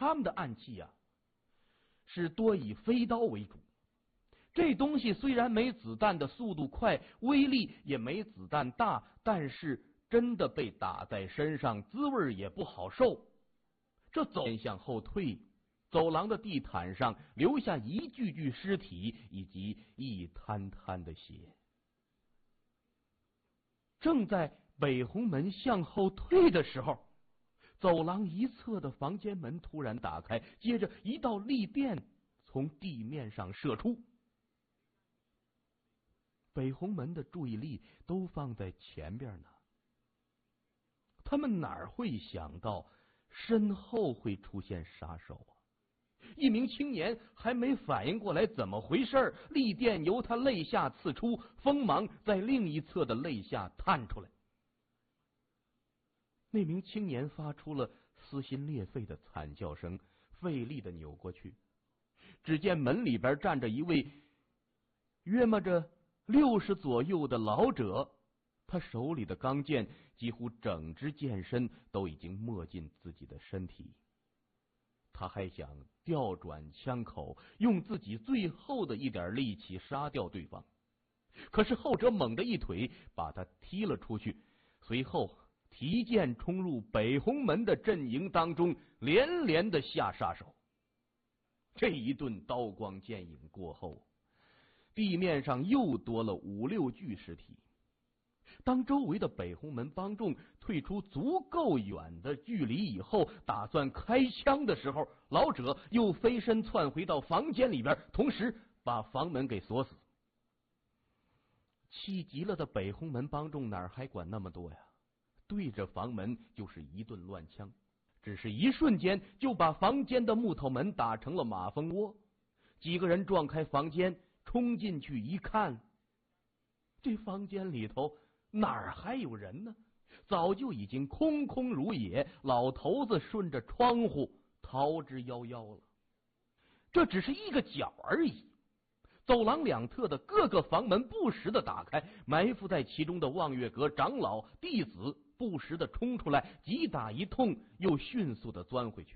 他们的暗器啊，是多以飞刀为主。这东西虽然没子弹的速度快，威力也没子弹大，但是真的被打在身上，滋味也不好受。这先向后退，走廊的地毯上留下一具具尸体以及一滩滩的血。正在北红门向后退的时候，走廊一侧的房间门突然打开，接着一道利电从地面上射出。北红门的注意力都放在前边呢，他们哪会想到身后会出现杀手啊？一名青年还没反应过来怎么回事，利电由他肋下刺出，锋芒在另一侧的肋下探出来。那名青年发出了撕心裂肺的惨叫声，费力的扭过去，只见门里边站着一位约摸着60左右的老者，他手里的钢剑几乎整支剑身都已经没进自己的身体。他还想调转枪口，用自己最后的一点力气杀掉对方，可是后者猛地一腿把他踢了出去，随后提剑冲入北红门的阵营当中，连连的下杀手。这一顿刀光剑影过后，地面上又多了5、6具尸体。当周围的北红门帮众退出足够远的距离以后，打算开枪的时候，老者又飞身窜回到房间里边，同时把房门给锁死。气急了的北红门帮众哪还管那么多呀？对着房门就是一顿乱枪，只是一瞬间就把房间的木头门打成了马蜂窝。几个人撞开房间，冲进去一看，这房间里头哪儿还有人呢？早就已经空空如也，老头子顺着窗户逃之夭夭了。这只是一个角而已，走廊两侧的各个房门不时的打开，埋伏在其中的望月阁长老弟子不时的冲出来，击打一通又迅速的钻回去。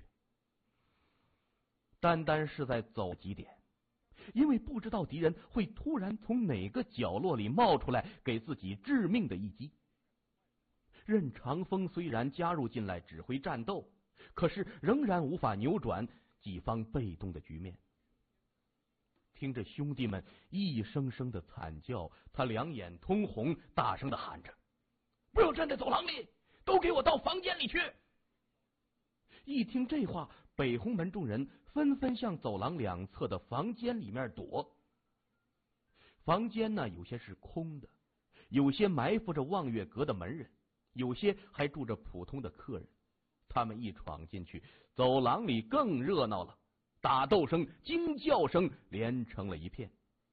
单单是在走几点，因为不知道敌人会突然从哪个角落里冒出来，给自己致命的一击。任长风虽然加入进来指挥战斗，可是仍然无法扭转己方被动的局面。听着兄弟们一声声的惨叫，他两眼通红，大声的喊着：“不要站在走廊里，都给我到房间里去！”一听这话，北红门众人纷纷向走廊两侧的房间里面躲。房间呢，有些是空的，有些埋伏着望月阁的门人，有些还住着普通的客人。他们一闯进去，走廊里更热闹了，打斗声、惊叫声连成了一片。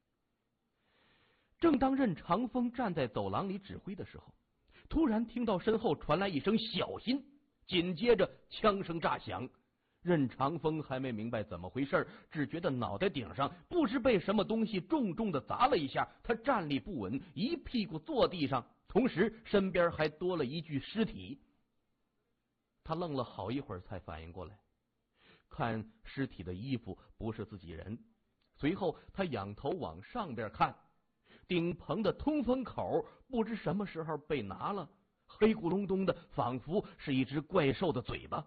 正当任长风站在走廊里指挥的时候，突然听到身后传来一声小心，紧接着枪声炸响。任长风还没明白怎么回事，只觉得脑袋顶上不知被什么东西重重的砸了一下，他站立不稳，一屁股坐地上，同时身边还多了一具尸体。他愣了好一会儿才反应过来，看尸体的衣服不是自己人，随后他仰头往上边看，顶棚的通风口不知什么时候被拿了，黑咕隆咚的，仿佛是一只怪兽的嘴巴。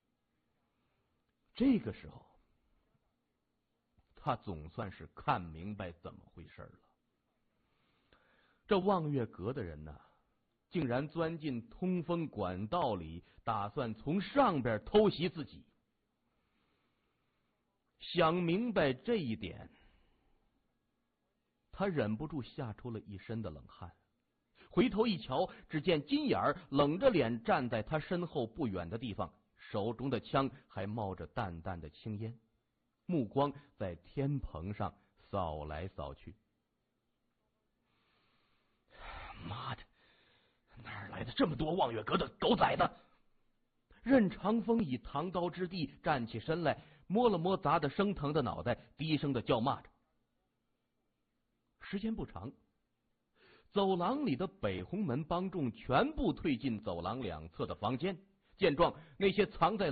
这个时候，他总算是看明白怎么回事了。这望月阁的人呢，竟然钻进通风管道里，打算从上边偷袭自己。想明白这一点，他忍不住吓出了一身的冷汗。回头一瞧，只见金眼儿冷着脸站在他身后不远的地方，手中的枪还冒着淡淡的青烟，目光在天棚上扫来扫去。妈的，哪儿来的这么多望月阁的狗崽子！任长风以唐刀之地站起身来，摸了摸砸得生疼的脑袋，低声的叫骂着。时间不长，走廊里的北红门帮众全部退进走廊两侧的房间。见状，那些藏在